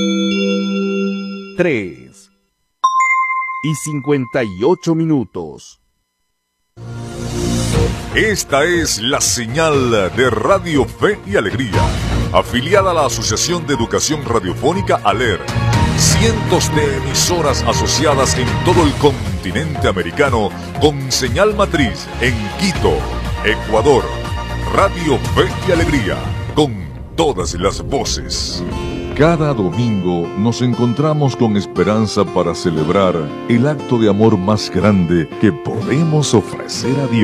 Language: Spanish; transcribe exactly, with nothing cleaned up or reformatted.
tres y cincuenta y ocho minutos. Esta es la señal de Radio Fe y Alegría, afiliada a la Asociación de Educación Radiofónica ALER. Cientos de emisoras asociadas en todo el continente americano con señal matriz en Quito, Ecuador. Radio Fe y Alegría, con todas las voces. Cada domingo nos encontramos con esperanza para celebrar el acto de amor más grande que podemos ofrecer a Dios.